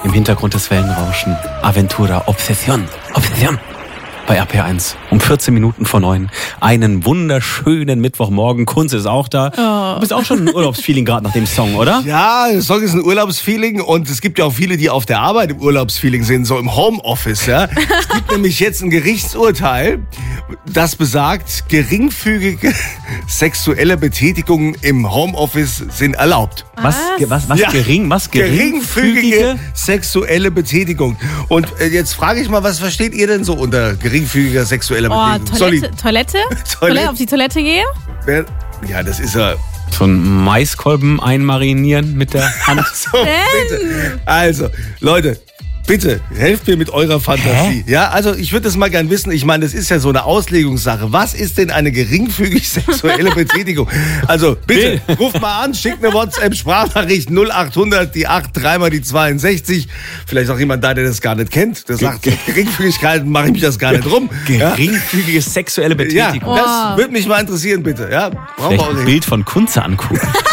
Im Hintergrund des Wellenrauschen. Aventura, Obsession. Obsession. Bei RPR1 um 14 Minuten vor 9. Einen wunderschönen Mittwochmorgen. Kunze ist auch da. Oh. Du bist auch schon ein Urlaubsfeeling gerade nach dem Song, oder? Ja, der Song ist ein Urlaubsfeeling und es gibt ja auch viele, die auf der Arbeit im Urlaubsfeeling sind, so im Homeoffice. Ja? Es gibt nämlich jetzt ein Gerichtsurteil, das besagt, geringfügige sexuelle Betätigungen im Homeoffice sind erlaubt. Was Ja. geringfügige? Geringfügige sexuelle Betätigung. Und jetzt frage ich mal, was versteht ihr denn so unter geringfügiger sexueller Betätigung? Toilette? Toilette? Auf die Toilette gehe? Ja, das ist ja... So ein Maiskolben einmarinieren mit der Hand. So, bitte. Also, Leute, bitte, helft mir mit eurer Fantasie. Ja, also ich würde das mal gern wissen. Ich meine, das ist ja so eine Auslegungssache. Was ist denn eine geringfügig sexuelle Betätigung? Also bitte, ruft mal an, schickt eine WhatsApp-Sprachnachricht 0800, die 8, dreimal die 62. Vielleicht auch jemand da, der das gar nicht kennt. Der sagt, mit Geringfügigkeiten mache ich mich das gar nicht rum. Geringfügige sexuelle Ja, Betätigung. das würde mich mal interessieren, bitte. Ja, brauchen Vielleicht wir auch ein nicht. Bild von Kunze angucken.